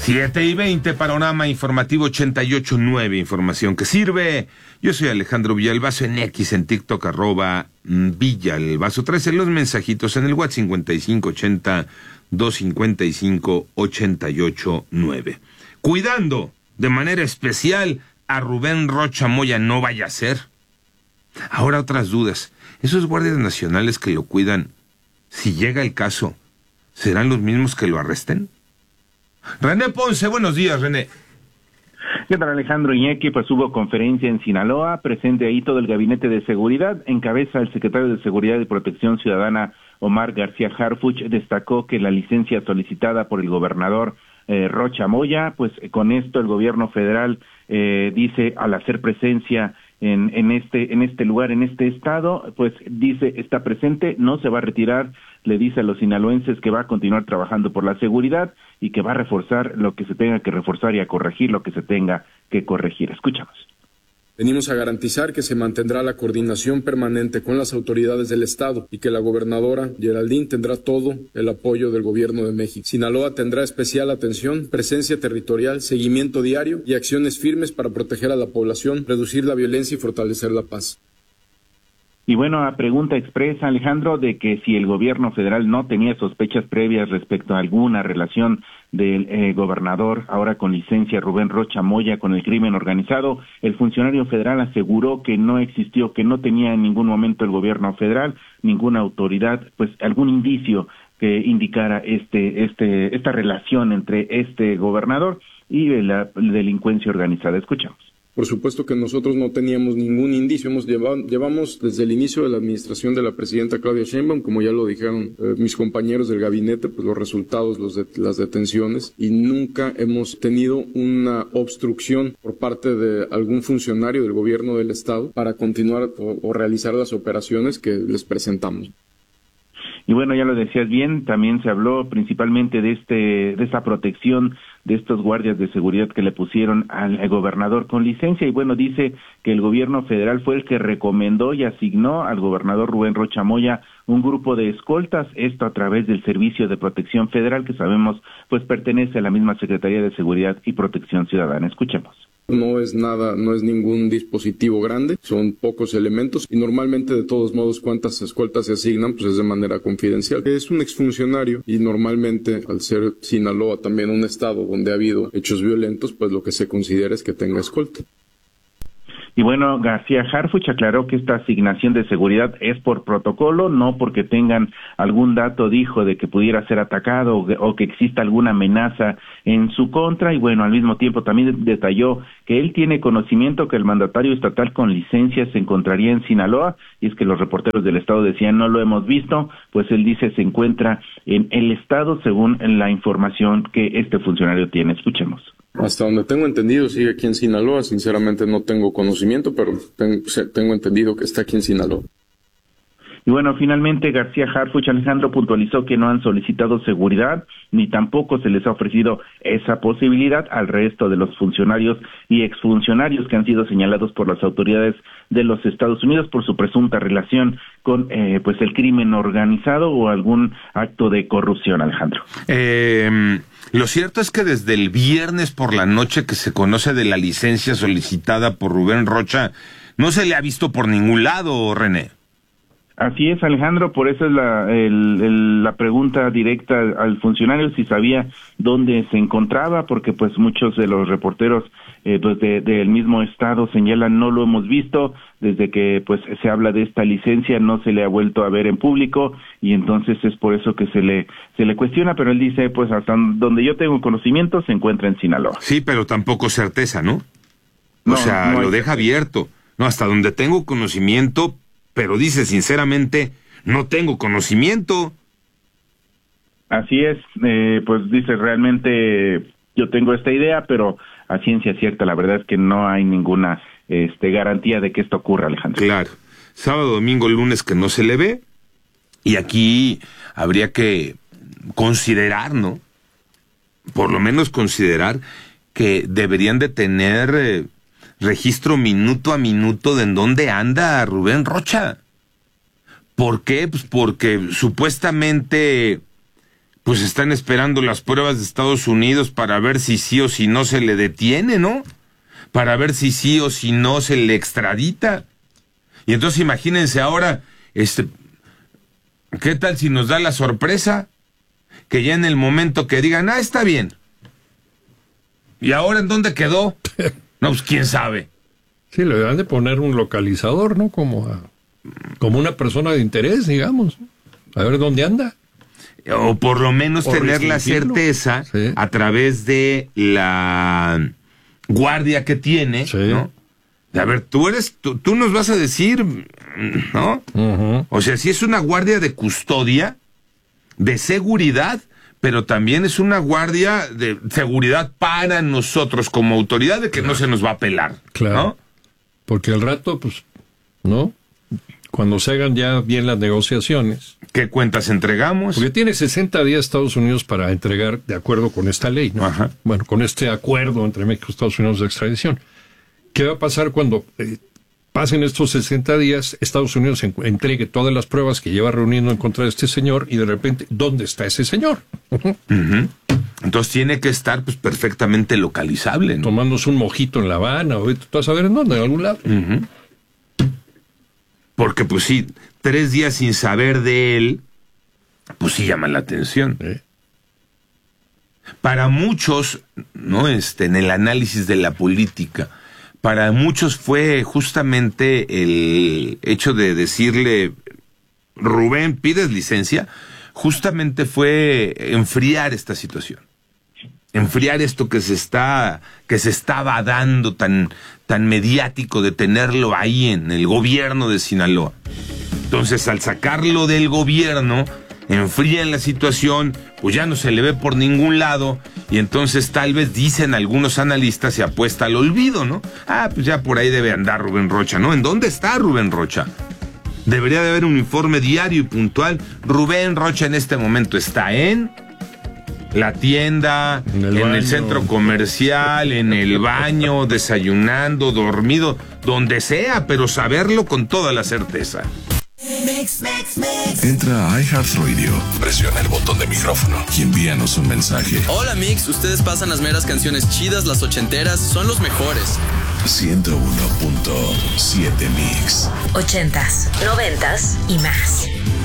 7:20, Panorama Informativo 88.9, información que sirve. Yo soy Alejandro Villalbazo, en X, en TikTok, @Villalbazo13, los mensajitos en el WhatsApp 5580-255-889. Cuidando de manera especial a Rubén Rocha Moya, no vaya a ser. Ahora otras dudas. Esos guardias nacionales que lo cuidan, si llega el caso, ¿serán los mismos que lo arresten? René Ponce, buenos días, René. ¿Qué tal, Alejandro? Iñaki, pues hubo conferencia en Sinaloa, presente ahí todo el gabinete de seguridad, encabeza el secretario de Seguridad y Protección Ciudadana, Omar García Harfuch, destacó que la licencia solicitada por el gobernador Rocha Moya, pues con esto el gobierno federal dice, al hacer presencia en este lugar, en este estado, pues dice, está presente, no se va a retirar, le dice a los sinaloenses que va a continuar trabajando por la seguridad y que va a reforzar lo que se tenga que reforzar y a corregir lo que se tenga que corregir. Escuchamos. Venimos a garantizar que se mantendrá la coordinación permanente con las autoridades del Estado y que la gobernadora Geraldine tendrá todo el apoyo del Gobierno de México. Sinaloa tendrá especial atención, presencia territorial, seguimiento diario y acciones firmes para proteger a la población, reducir la violencia y fortalecer la paz. Y bueno, a pregunta expresa, Alejandro, de que si el gobierno federal no tenía sospechas previas respecto a alguna relación del gobernador, ahora con licencia, Rubén Rocha Moya, con el crimen organizado, el funcionario federal aseguró que no existió, que no tenía en ningún momento el gobierno federal, ninguna autoridad, pues algún indicio que indicara esta relación entre este gobernador y la delincuencia organizada. Escuchamos. Por supuesto que nosotros no teníamos ningún indicio. Llevamos desde el inicio de la administración de la presidenta Claudia Sheinbaum, como ya lo dijeron mis compañeros del gabinete, pues los resultados, las detenciones, y nunca hemos tenido una obstrucción por parte de algún funcionario del gobierno del estado para continuar o realizar las operaciones que les presentamos. Y bueno, ya lo decías bien, también se habló principalmente de esta protección de estos guardias de seguridad que le pusieron al gobernador con licencia, y bueno, dice que el gobierno federal fue el que recomendó y asignó al gobernador Rubén Rocha Moya un grupo de escoltas, esto a través del Servicio de Protección Federal, que sabemos pues pertenece a la misma Secretaría de Seguridad y Protección Ciudadana. Escuchemos. No es ningún dispositivo grande, son pocos elementos y normalmente de todos modos cuántas escoltas se asignan pues es de manera confidencial. Es un exfuncionario y normalmente al ser Sinaloa también un estado donde ha habido hechos violentos, pues lo que se considera es que tenga escolta. Y bueno, García Harfuch aclaró que esta asignación de seguridad es por protocolo, no porque tengan algún dato, dijo, de que pudiera ser atacado o que exista alguna amenaza en su contra. Y bueno, al mismo tiempo también detalló que él tiene conocimiento que el mandatario estatal con licencia se encontraría en Sinaloa, y es que los reporteros del estado decían no lo hemos visto, pues él dice se encuentra en el estado según la información que este funcionario tiene. Escuchemos. Hasta donde tengo entendido sigue aquí en Sinaloa, sinceramente no tengo conocimiento, pero tengo entendido que está aquí en Sinaloa. Y bueno, finalmente García Harfuch, Alejandro, puntualizó que no han solicitado seguridad, ni tampoco se les ha ofrecido esa posibilidad al resto de los funcionarios y exfuncionarios que han sido señalados por las autoridades de los Estados Unidos por su presunta relación con pues el crimen organizado o algún acto de corrupción, Alejandro. Lo cierto es que desde el viernes por la noche que se conoce de la licencia solicitada por Rubén Rocha, no se le ha visto por ningún lado, René. Así es, Alejandro, por eso es la pregunta directa al funcionario, si sabía dónde se encontraba, porque pues muchos de los reporteros pues del mismo estado señalan no lo hemos visto, desde que pues se habla de esta licencia no se le ha vuelto a ver en público, y entonces es por eso que se le cuestiona, pero él dice pues hasta donde yo tengo conocimiento se encuentra en Sinaloa. Sí, pero tampoco certeza, ¿no? O sea, lo deja abierto. No, hasta donde tengo conocimiento, pero dice sinceramente, no tengo conocimiento. Así es, pues dice realmente yo tengo esta idea, pero a ciencia cierta la verdad es que no hay ninguna garantía de que esto ocurra, Alejandro. Claro, sábado, domingo, lunes que no se le ve, y aquí habría que considerar, ¿no? Por lo menos considerar que deberían de tener registro minuto a minuto de en dónde anda Rubén Rocha. ¿Por qué? Pues porque supuestamente pues están esperando las pruebas de Estados Unidos para ver si sí o si no se le detiene, ¿no? Para ver si sí o si no se le extradita. Y entonces imagínense ahora, ¿qué tal si nos da la sorpresa? Que ya en el momento que digan, está bien. ¿Y ahora en dónde quedó? No, pues quién sabe. Sí, le dan de poner un localizador, ¿no? Como una persona de interés, digamos. A ver dónde anda. O por lo menos tener la certeza, sí, a través de la guardia que tiene, sí, ¿no? A ver, tú nos vas a decir, ¿no? Uh-huh. O sea, si es una guardia de custodia, de seguridad, pero también es una guardia de seguridad para nosotros como autoridad, de que claro, no se nos va a pelar, claro, ¿no? Porque al rato, pues, ¿no? Cuando se hagan ya bien las negociaciones. ¿Qué cuentas entregamos? Porque tiene 60 días Estados Unidos para entregar, de acuerdo con esta ley, ¿no? Ajá. Bueno, con este acuerdo entre México y Estados Unidos de extradición. ¿Qué va a pasar cuando pasen estos 60 días, Estados Unidos entregue todas las pruebas que lleva reuniendo en contra de este señor y de repente, ¿dónde está ese señor? Uh-huh. Entonces tiene que estar pues perfectamente localizable, ¿no? Tomándose un mojito en La Habana, o tú vas a ver en dónde, en algún lado. Uh-huh. Porque pues sí, 3 días sin saber de él, pues sí llama la atención. Para muchos, ¿no? En el análisis de la política, para muchos fue justamente el hecho de decirle, Rubén, ¿pides licencia? Justamente fue enfriar esta situación. Enfriar esto que se estaba dando tan mediático, de tenerlo ahí en el gobierno de Sinaloa. Entonces, al sacarlo del gobierno, enfrían la situación, pues ya no se le ve por ningún lado, y entonces tal vez dicen algunos analistas, se apuesta al olvido, ¿no? Pues ya por ahí debe andar Rubén Rocha, ¿no? ¿En dónde está Rubén Rocha? Debería de haber un informe diario y puntual. Rubén Rocha en este momento está en la tienda, en el centro comercial, en el baño, desayunando, dormido, donde sea, pero saberlo con toda la certeza. Entra a iHeartRadio, presiona el botón de micrófono y envíanos un mensaje. Hola Mix, ustedes pasan las meras canciones chidas, las ochenteras, son los mejores. 101.7 Mix. 80s, 90s y más.